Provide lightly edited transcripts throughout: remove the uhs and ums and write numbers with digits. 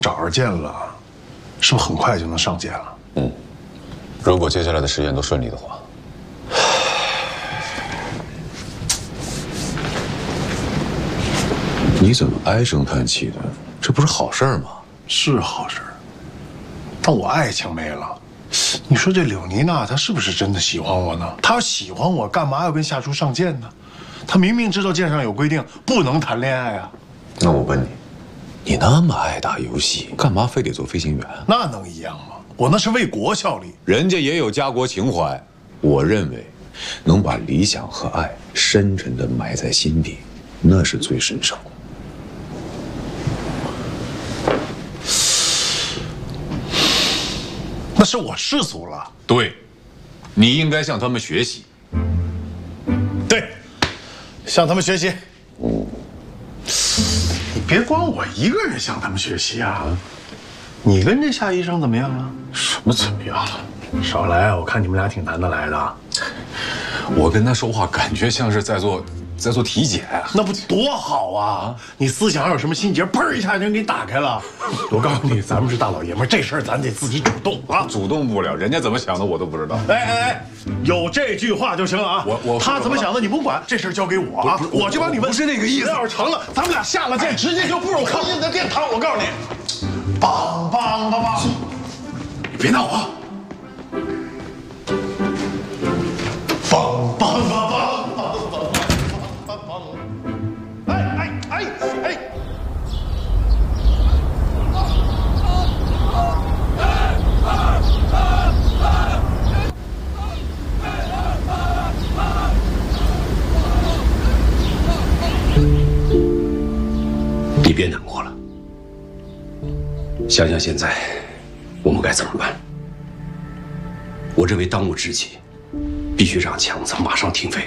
找着剑了，是不是很快就能上剑了？ 嗯，如果接下来的实验都顺利的话。你怎么唉声叹气的？这不是好事吗？ 是好事，但我爱情没了。你说这柳妮娜她是不是真的喜欢我呢？她要喜欢我，干嘛要跟夏初上剑呢？她明明知道剑上有规定，不能谈恋爱啊。 那我问你，你那么爱打游戏，干嘛非得做飞行员？ 那能一样吗？我那是为国效力， 人家也有家国情怀。我认为，能把理想和爱深沉地埋在心底，那是最神圣的。 那是我世俗了。 对，你应该向他们学习。 对，向他们学习。你别光我一个人向他们学习啊！你跟这夏医生怎么样啊？ 什么怎么样？ 少来，我看你们俩挺谈得来的。 我跟他说话，感觉像是在做体检啊。 那不多好啊！你思想上有什么心结，砰一下就给你打开了。我告诉你，咱们是大老爷们，这事儿咱得自己主动啊！ 主动不了，人家怎么想的我都不知道。 哎，有这句话就行啊！他怎么想的你不管，这事儿交给我啊！我就帮你问。 不是那个意思。 要是成了，咱们俩下了剑，直接就步入婚姻的殿堂。我告诉你，梆梆梆梆！ 你别闹啊！ 梆梆梆梆！哎！ 你别难过了，想想现在我们该怎么办？我认为当务之急，必须让强子马上停飞。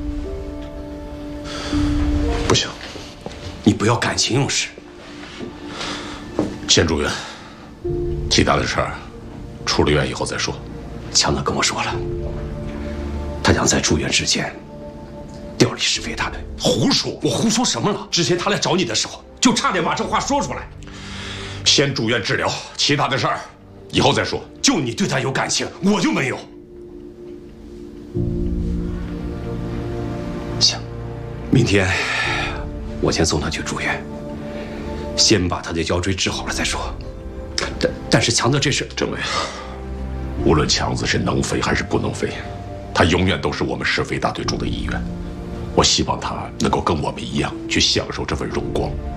不行， 你不要感情用事。 先住院，其他的事儿出了院以后再说。 强子跟我说了，他想在住院之前调离是非大队。 胡说！ 我胡说什么了？之前他来找你的时候，就差点把这话说出来。 先住院治疗，其他的事儿以后再说。 就你对他有感情，我就没有。行，明天我先送他去住院，先把他的腰椎治好了再说。但是强子这是政委，无论强子是能飞还是不能飞，他永远都是我们是非大队中的一员。我希望他能够跟我们一样去享受这份荣光。